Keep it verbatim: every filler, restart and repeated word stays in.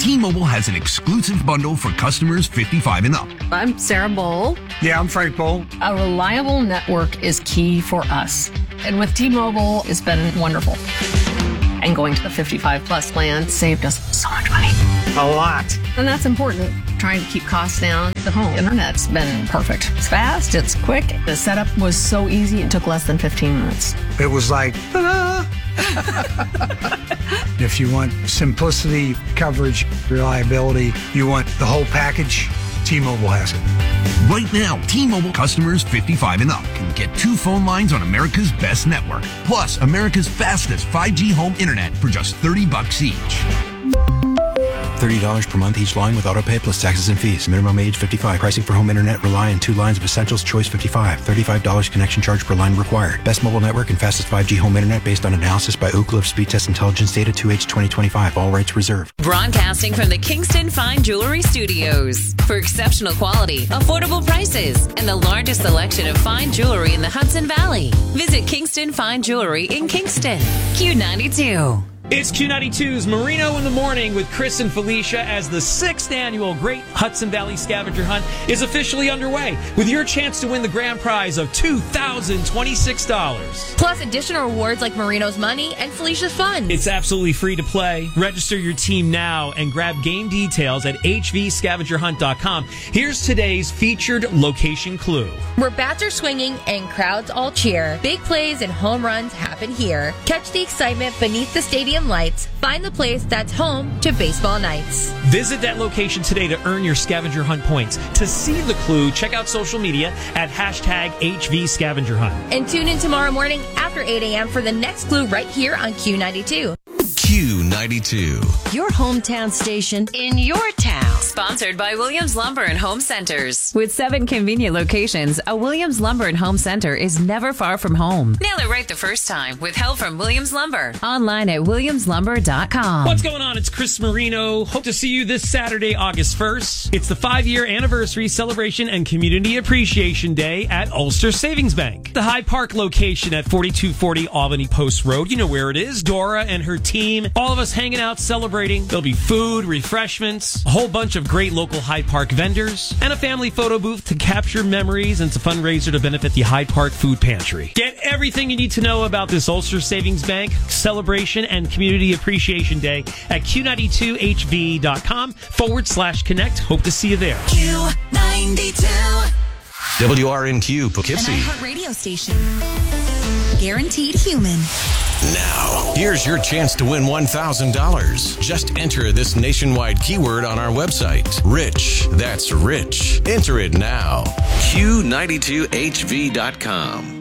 T-Mobile has an exclusive bundle for customers fifty-five and up. I'm Sarah Bowl. Yeah, I'm Frank Bowl. A reliable network is key for us. And with T-Mobile, it's been wonderful. And going to the fifty-five plus plan saved us so much money. A lot. And that's important. Trying to keep costs down. The home internet's been perfect. It's fast, it's quick. The setup was so easy, it took less than fifteen minutes. It was like, ta-da! If you want simplicity, coverage, reliability, you want the whole package, T-Mobile has it. Right now, T-Mobile customers fifty-five and up can get two phone lines on America's best network, plus America's fastest five G home internet for just thirty bucks each. thirty dollars per month each line with autopay plus taxes and fees. Minimum age fifty-five. Pricing for home internet rely on two lines of Essentials Choice fifty-five. thirty-five dollars connection charge per line required. Best mobile network and fastest five G home internet based on analysis by Ookla of Speed Test Intelligence data two H twenty twenty-five. All rights reserved. Broadcasting from the Kingston Fine Jewelry Studios. For exceptional quality, affordable prices, and the largest selection of fine jewelry in the Hudson Valley. Visit Kingston Fine Jewelry in Kingston. Q ninety-two. It's Q ninety-two's Marino in the Morning with Chris and Felicia as the sixth annual Great Hudson Valley Scavenger Hunt is officially underway with your chance to win the grand prize of two thousand twenty-six dollars. Plus additional rewards like Marino's money and Felicia's funds. It's absolutely free to play. Register your team now and grab game details at h v scavenger hunt dot com. Here's today's featured location clue. Where bats are swinging and crowds all cheer, big plays and home runs happen here. Catch the excitement beneath the stadium lights. Find the place that's home to baseball nights. Visit that location today to earn your scavenger hunt points. To see the clue, check out social media at hashtag H V Scavenger Hunt. And tune in tomorrow morning after eight a.m. for the next clue right here on Q ninety-two. Q ninety-two. Your hometown station in your town. Sponsored by Williams Lumber and Home Centers. With seven convenient locations, a Williams Lumber and Home Center is never far from home. Nail it right the first time with help from Williams Lumber. Online at williams lumber dot com. What's going on? It's Chris Marino. Hope to see you this Saturday, August first. It's the five-year anniversary celebration and Community Appreciation Day at Ulster Savings Bank. The Hyde Park location at forty-two forty Albany Post Road. You know where it is. Dora and her team. All of us hanging out, celebrating. There'll be food, refreshments, a whole bunch of great local Hyde Park vendors, and a family photo booth to capture memories, and it's a fundraiser to benefit the Hyde Park Food Pantry. Get everything you need to know about this Ulster Savings Bank celebration and Community Appreciation Day at q ninety-two h v dot com forward slash connect. Hope to see you there. Q ninety-two. W R N Q Poughkeepsie. An iHeart radio station. Guaranteed human. Now, here's your chance to win one thousand dollars. Just enter this nationwide keyword on our website. Rich. That's rich. Enter it now. q ninety-two h v dot com.